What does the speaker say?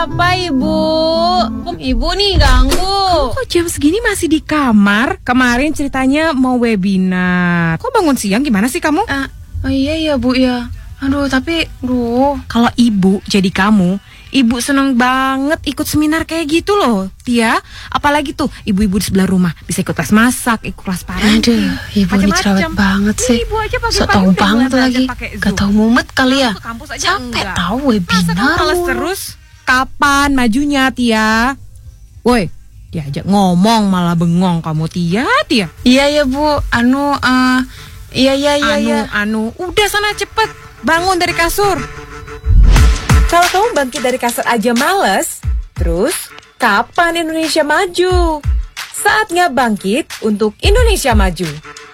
apa, Ibu? Ibu nih ganggu. Kok jam segini masih di kamar? Kemarin ceritanya mau webinar. Kok bangun siang, gimana sih kamu? Iya Bu ya. Aduh tapi Kalau ibu jadi kamu, ibu seneng banget ikut seminar kayak gitu loh, Tia. Apalagi tuh ibu-ibu di sebelah rumah bisa ikut kelas masak, ikut kelas parenting. Aduh, ibu ini cerewet banget sih. Ibu aja So tau banget lagi. Gak tau mumet kali ya. Capek tahu Masa kamu webinar. males terus? Kapan majunya, Tia? Woi, diajak ngomong malah bengong kamu, Tia. Iya ya Bu. Iya. Udah sana cepet bangun dari kasur. Kalau kamu bangkit dari kasur aja males, terus kapan Indonesia maju? Saatnya bangkit untuk Indonesia maju.